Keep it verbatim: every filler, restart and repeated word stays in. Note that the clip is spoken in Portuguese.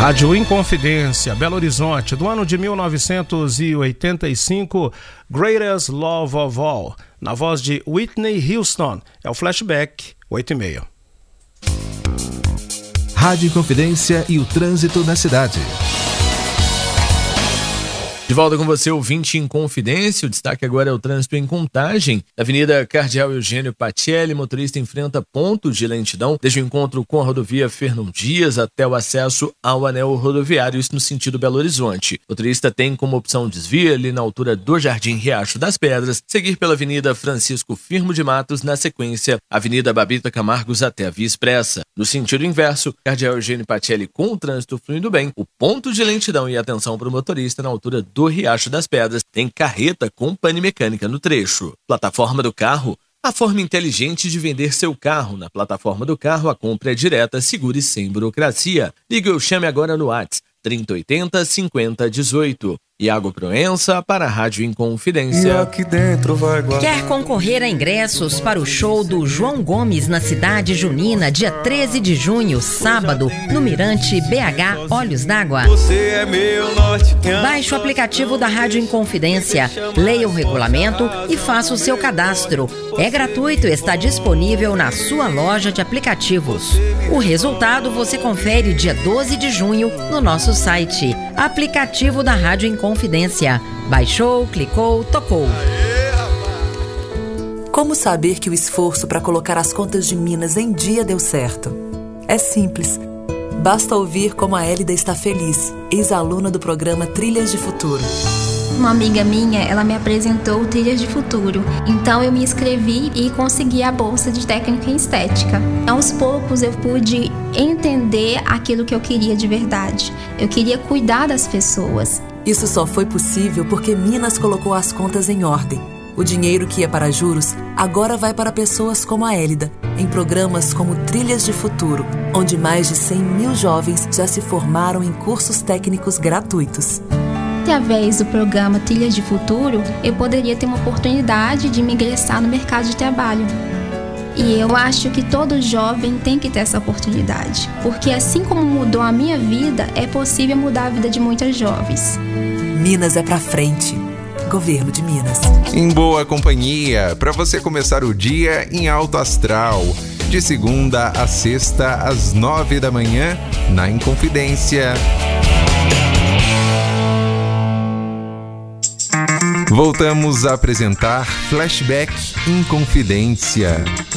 Rádio Inconfidência, Belo Horizonte, do ano de mil novecentos e oitenta e cinco, Greatest Love of All, na voz de Whitney Houston. É o Flashback oito e meia. Rádio Inconfidência e o trânsito na cidade. De volta com você, ouvinte em Confidência. O destaque agora é o trânsito em Contagem. Na Avenida Cardeal Eugênio Patielli, motorista enfrenta pontos de lentidão desde o encontro com a rodovia Fernão Dias até o acesso ao anel rodoviário, isso no sentido Belo Horizonte. O motorista tem como opção desvio ali na altura do Jardim Riacho das Pedras, seguir pela Avenida Francisco Firmo de Matos, na sequência, Avenida Babita Camargos até a Via Expressa. No sentido inverso, Cardeal Eugênio Patielli com o trânsito fluindo bem, o ponto de lentidão e atenção para o motorista na altura do do Riacho das Pedras, tem carreta com pane mecânica no trecho. Plataforma do carro, a forma inteligente de vender seu carro. Na plataforma do carro, a compra é direta, segura e sem burocracia. Ligue ou chame agora no WhatsApp trinta e oitenta, cinquenta, dezoito. Iago Proença para a Rádio Inconfidência. Aqui dentro vai guardar. Quer concorrer a ingressos para o show do João Gomes na Cidade Junina, dia treze de junho, sábado, no Mirante B H Olhos d'Água? Você é meu norte. Baixe o aplicativo da Rádio Inconfidência, leia o regulamento e faça o seu cadastro. É gratuito e está disponível na sua loja de aplicativos. O resultado você confere dia doze de junho no nosso site. Aplicativo da Rádio Inconfidência. Baixou, clicou, tocou. Como saber que o esforço para colocar as contas de Minas em dia deu certo? É simples. Basta ouvir como a Hélida está feliz, ex-aluna do programa Trilhas de Futuro. Uma amiga minha, ela me apresentou o Trilhas de Futuro. Então eu me inscrevi e consegui a bolsa de técnica em estética. Aos poucos eu pude entender aquilo que eu queria de verdade. Eu queria cuidar das pessoas. Isso só foi possível porque Minas colocou as contas em ordem. O dinheiro que ia para juros agora vai para pessoas como a Hélida, em programas como Trilhas de Futuro, onde mais de cem mil jovens já se formaram em cursos técnicos gratuitos. Através do programa Trilhas de Futuro, eu poderia ter uma oportunidade de me ingressar no mercado de trabalho. E eu acho que todo jovem tem que ter essa oportunidade, porque assim como mudou a minha vida, é possível mudar a vida de muitas jovens. Minas é pra frente. Governo de Minas. Em boa companhia, para você começar o dia em alto astral. De segunda a sexta, às nove da manhã, na Inconfidência. Voltamos a apresentar Flashback Inconfidência.